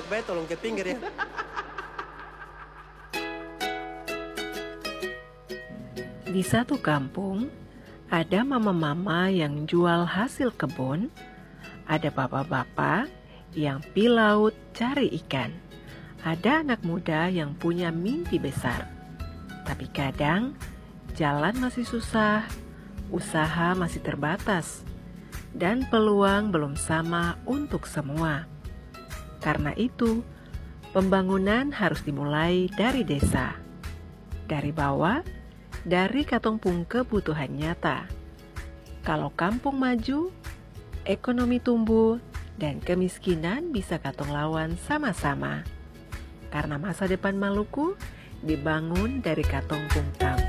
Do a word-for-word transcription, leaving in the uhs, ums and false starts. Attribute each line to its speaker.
Speaker 1: baik-baik tolong ke pinggir ya.
Speaker 2: Di satu kampung, ada mama-mama yang jual hasil kebun, ada bapak-bapak yang pi laut cari ikan, ada anak muda yang punya mimpi besar. Tapi kadang jalan masih susah, usaha masih terbatas, dan peluang belum sama untuk semua. Karena itu, pembangunan harus dimulai dari desa, dari bawah, dari katong pung kebutuhan nyata. Kalau kampung maju, ekonomi tumbuh, dan kemiskinan bisa katong lawan sama-sama. Karena masa depan Maluku dibangun dari katong pung kampung.